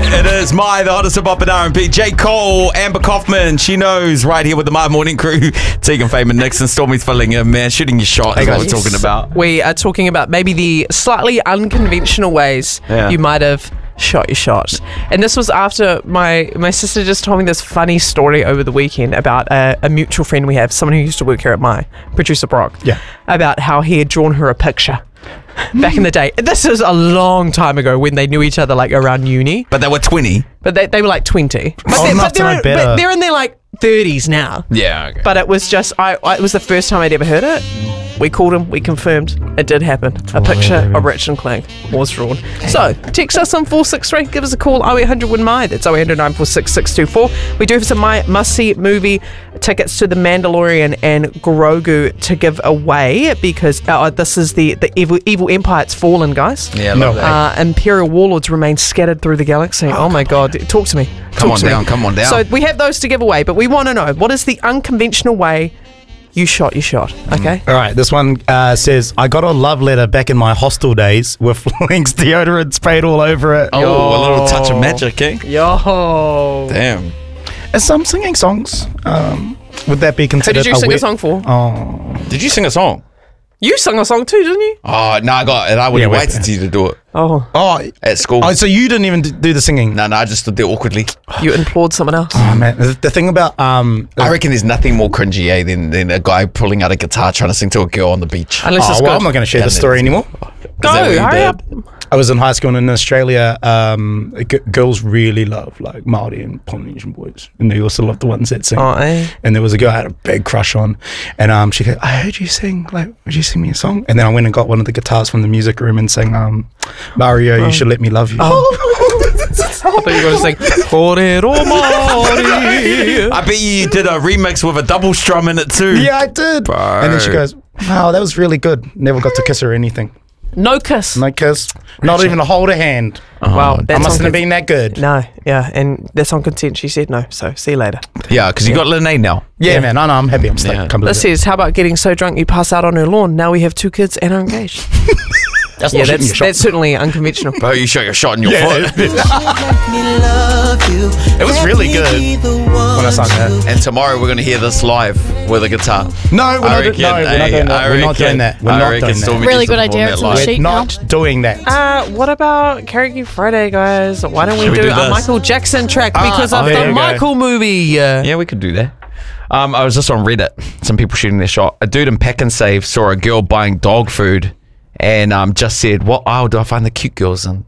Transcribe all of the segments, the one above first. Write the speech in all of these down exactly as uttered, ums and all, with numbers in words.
It is My, the hottest of pop and R and B. J. Cole, Amber Kaufman, she knows, right here with the My Morning Crew. Tegan Feynman, Nixon, Stormy's filling in, man. Shooting your shot is what we're talking about. We are talking about maybe the slightly unconventional ways Yeah. you might have shot your shot. And this was after my my sister just told me this funny story over the weekend about a, a mutual friend we have, someone who used to work here at My, producer Brock, Yeah. about how he had drawn her a picture back in the day. This is a long time ago when they knew each other, like around uni, But they were twenty. but they, they were like twenty. But, Oh, they, enough but, to they're, know better. but they're in their like thirties now. Yeah, okay. But it was just, I, I it was the first time I'd ever heard it. We called him, we confirmed, it did happen. A picture of Rich and Clank was drawn. So, text us on four six three, give us a call, oh eight hundred win my, that's oh eight hundred nine four six six two four. We do have some My must-see movie tickets to The Mandalorian and Grogu to give away because uh, this is the, the evil, evil empire, it's fallen, guys. Yeah, I love No. that. Uh, Imperial warlords remain scattered through the galaxy. Oh, my God. Talk to me. Come Talk on to me. down, come on down. So we have those to give away, but we want to know, what is the unconventional way you shot your shot? Okay. All right, this one uh, says, I got a love letter back in my hostel days with Lynx deodorant sprayed all over it. Oh, a little touch of magic, eh? Yo. Damn. As I'm singing songs, um, would that be Who considered did you sing wet- a song for? Oh, Did you sing a song? You sung a song too, didn't you? Oh, no, I got it. I would have Yeah, waited wait. till you to do it Oh, oh, at school. oh, so you didn't even d- do the singing? no, no, I just stood there awkwardly. you implored someone else. Oh, man, the, the thing about um, I reckon there's nothing more cringy eh, than, than a guy pulling out a guitar trying to sing to a girl on the beach. Unless oh, it's well, good. I'm not going to share Yeah, the story no, anymore. Go, Is that what you hurry did? up. I was in high school and in Australia, um, g- girls really love like Māori and Polynesian boys, and they also love the ones that sing. Oh, eh? And there was a girl I had a big crush on, and um, she goes, "I heard you sing. Like, would you sing me a song?" And then I went and got one of the guitars from the music room and sang, um, "Mario, you should let me love you." I thought you were going to sing Korero Māori. I bet you did a remix with a double strum in it too. Yeah, I did. And then she goes, "Wow, that was really good. Never got to kiss her or anything. No kiss. No kiss. Not even a hold a hand. Wow, I that's mustn't on have con- been that good." No, yeah, and that's on consent. She said no, so see you later. Yeah, because you got Lene now. Yeah, Yeah. man. I know. I'm happy. I'm stoked. Yeah. Can't believe This it. says, how about getting so drunk you pass out on her lawn? Now we have two kids and are engaged. That's Yeah, not shooting that's your shot. that's certainly unconventional. Bro, you shot your shot in your Yeah. foot. It was really good when I sang that. And tomorrow we're going to hear this live with a guitar. No, we're I not, reckon, no, we're not eh, doing that. I We're not reckon- doing that. We're I not reckon doing that. Stormy Really needs to good perform idea. that It's on live. the We're sheet now. not doing that. Uh, what about Karaoke Friday, guys? Why don't we, Should we do, do a this? Michael Jackson track because oh, of there the you go. Michael movie? Uh, Yeah, we could do that. Um, I was just on Reddit. Some people shooting their shot. A dude in Pack and Save saw a girl buying dog food and um, just said, "What aisle do I find the cute girls in?"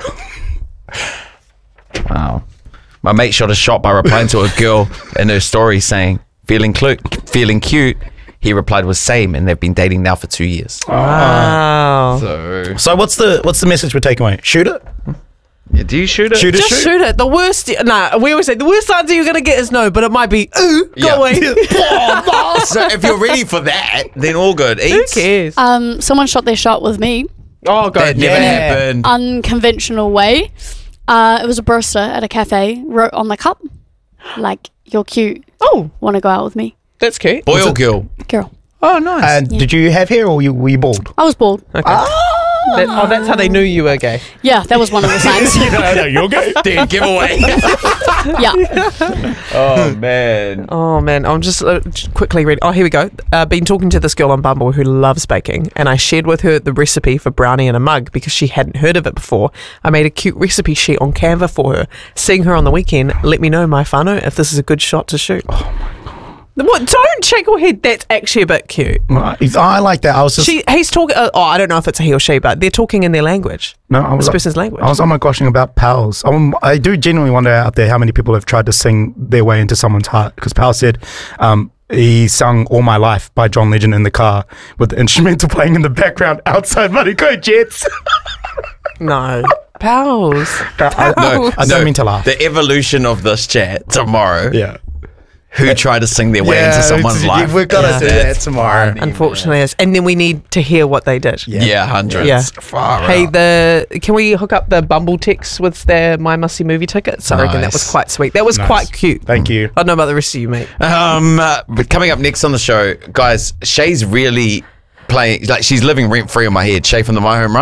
Wow. My mate shot a shot by replying to a girl in her story saying, "Feeling cute, feeling cute." He replied with "Same," and they've been dating now for two years. Wow. So, So what's the what's the message we're taking away? Shoot it. yeah, do you shoot it? Shoot it. Just shoot. shoot it. The worst, nah, we always say the worst answer you're going to get is no, but it might be, ooh, go Yeah. away. So if you're ready for that, then all good. Who Eats. cares? Um, someone shot their shot with me. oh, God. That never Yeah. happened. Unconventional way. Uh, it was a barista at a cafe. Wrote on the cup, like, "You're cute. Oh, Want to go out with me, that's cute. Boy or girl? girl?" Oh, nice. And did you have hair or you, were you bald? I was bald. okay. That- oh, that's how they knew you were gay. Yeah, that was one of the signs. no, no, you're gay. Dead giveaway. Yeah. Oh, man. Oh, man. I'm just uh, just quickly reading. Oh, here we go. Uh, been talking to this girl on Bumble who loves baking, and I shared with her the recipe for brownie in a mug because she hadn't heard of it before. I made a cute recipe sheet on Canva for her. Seeing her on the weekend, let me know, my whānau, if this is a good shot to shoot. Oh, my God. What? Don't shake your head. That's actually a bit cute. I like that. I was just She, he's talking. Uh, oh, I don't know if it's a he or she, but they're talking in their language. no. I was This person's language. I was on my goshing about pals. I'm, I do genuinely wonder out there how many people have tried to sing their way into someone's heart. Because Pal said um, he sung "All My Life" by John Legend in the car with the instrumental playing in the background outside Mariko Jets. No. Pals. I, No, I don't mean to laugh. The evolution of this chat tomorrow. Yeah. Who tried to sing their way Yeah, into someone's it's- life? we've gotta Yeah. do that tomorrow. Unfortunately, yes. And then we need to hear what they did. Yeah, hundreds. Yeah. Far Hey, out. the can we hook up the Bumble text with their My Must See movie tickets? I reckon that was Nice. quite sweet. That was Nice. quite cute. Thank you. I don't know about the rest of you, mate. Um, uh, but coming up next on the show, guys, Shay's really playing, like she's living rent free in my head. Shay from the My Home Run.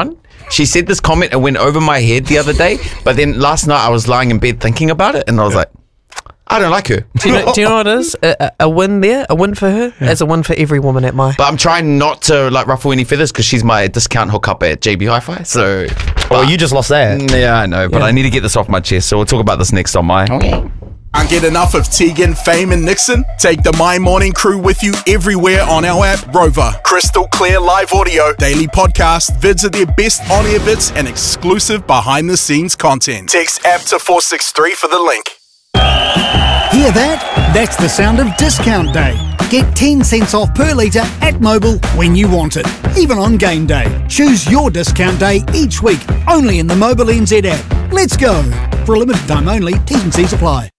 she said this comment and went over my head the other day, but then last night I was lying in bed thinking about it, and I was like, I don't like her. Do you know, do you know what it is? A, a, a win there, a win for her, yeah. as a win for every woman at my. But I'm trying not to like ruffle any feathers because she's my discount hookup at J B Hi-Fi. So, well, you just lost that. Yeah, I know, but yeah. I need to get this off my chest. So we'll talk about this next on my. Okay. Can't get enough of Tegan, Fame and Nixon? Take the My Morning crew with you everywhere on our app, Rover. Crystal clear live audio, daily podcast, vids of their best on-air bits and exclusive behind-the-scenes content. Text app to four six three for the link. Hear that? That's the sound of discount day. Get ten cents off per litre at Mobil when you want it, even on game day. Choose your discount day each week, only in the Mobil N Z app. Let's go. For a limited time only, T's and C's apply.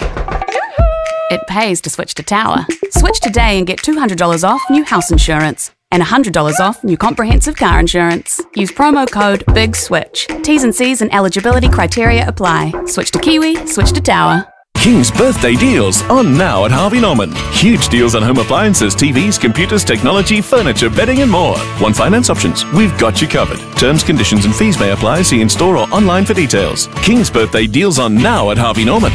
It pays to switch to Tower. Switch today and get two hundred dollars off new house insurance and one hundred dollars off new comprehensive car insurance. Use promo code BIGSWITCH. T's and C's and eligibility criteria apply. Switch to Kiwi, switch to Tower. King's birthday deals on now at Harvey Norman. Huge deals on home appliances, T Vs, computers, technology, furniture, bedding and more. Want finance options? We've got you covered. Terms, conditions and fees may apply. See in store or online for details. King's birthday deals on now at Harvey Norman.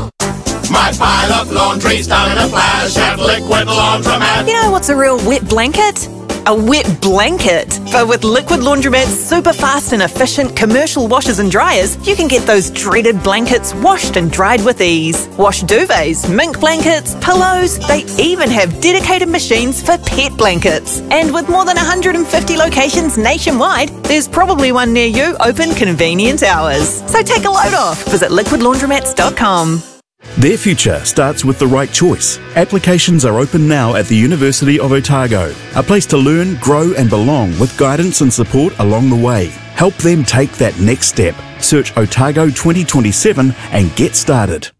My pile of laundry's done in a flash at Liquid Laundromat. You know what's a real wet blanket? A wet blanket. But with Liquid Laundromat's super fast and efficient commercial washers and dryers, you can get those dreaded blankets washed and dried with ease. Wash duvets, mink blankets, pillows. They even have dedicated machines for pet blankets. And with more than one hundred fifty locations nationwide, there's probably one near you open convenient hours. So take a load off. Visit liquid laundromats dot com. Their future starts with the right choice. Applications are open now at the University of Otago, a place to learn, grow and belong with guidance and support along the way. Help them take that next step. Search Otago twenty twenty-seven and get started.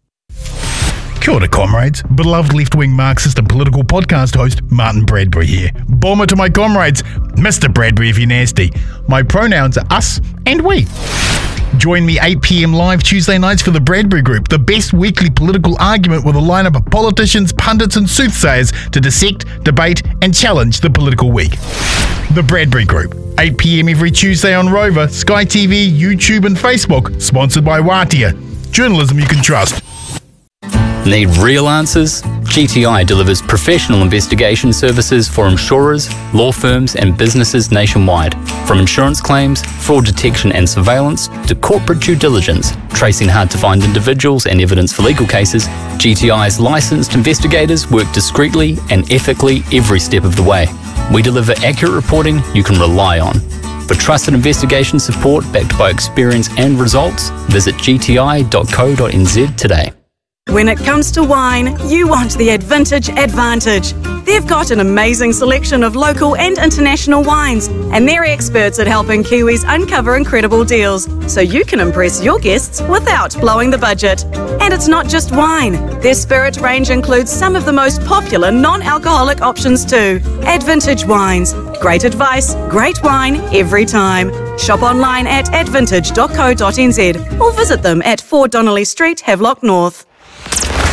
Kia ora, comrades. Beloved left-wing Marxist and political podcast host Martin Bradbury here. Bomber to my comrades, Mister Bradbury if you're nasty. My pronouns are us and we. Join me eight p.m. live Tuesday nights for the Bradbury Group, the best weekly political argument with a lineup of politicians, pundits and soothsayers to dissect, debate and challenge the political week. The Bradbury Group, eight p.m. every Tuesday on Rover, Sky T V, YouTube and Facebook, sponsored by Watia. Journalism you can trust. Need real answers? G T I delivers professional investigation services for insurers, law firms and businesses nationwide. From insurance claims, fraud detection and surveillance, to corporate due diligence, tracing hard-to-find individuals and evidence for legal cases, G T I's licensed investigators work discreetly and ethically every step of the way. We deliver accurate reporting you can rely on. For trusted investigation support backed by experience and results, visit g t i dot co dot n z today. When it comes to wine, you want the Advintage Advantage. They've got an amazing selection of local and international wines, and they're experts at helping Kiwis uncover incredible deals, so you can impress your guests without blowing the budget. And it's not just wine. Their spirit range includes some of the most popular non-alcoholic options too. Advintage Wines. Great advice, great wine, every time. Shop online at advintage dot co dot n z or visit them at four Donnelly Street, Havelock North.